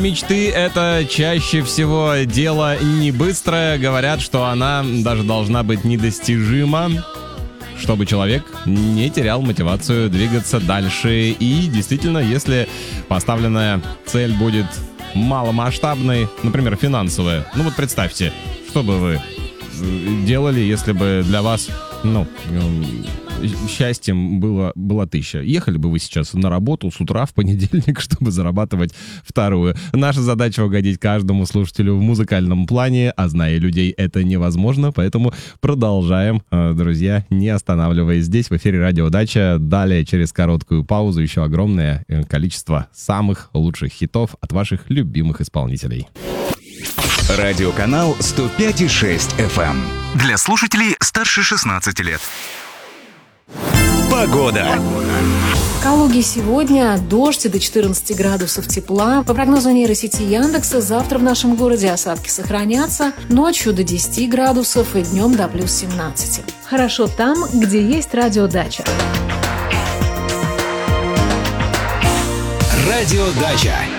Мечты — это чаще всего дело не быстрое. Говорят, что она даже должна быть недостижима, чтобы человек не терял мотивацию двигаться дальше. И действительно, если поставленная цель будет маломасштабной, например, финансовая, ну вот представьте, что бы вы делали, если бы для вас, счастьем была 1000. Ехали бы вы сейчас на работу с утра в понедельник, чтобы зарабатывать 2. Наша задача — угодить каждому слушателю в музыкальном плане, а зная людей, это невозможно, поэтому продолжаем, друзья, не останавливаясь. Здесь в эфире «Радио Дача». Далее, через короткую паузу, еще огромное количество самых лучших хитов от ваших любимых исполнителей. Радиоканал 105,6 FM. Для слушателей старше 16 лет. Погода. В Калуге сегодня дождь до 14 градусов тепла. По прогнозу нейросети Яндекса, завтра в нашем городе осадки сохранятся. Ночью до 10 градусов и днем до плюс 17. Хорошо там, где есть радиодача. Радио Дача.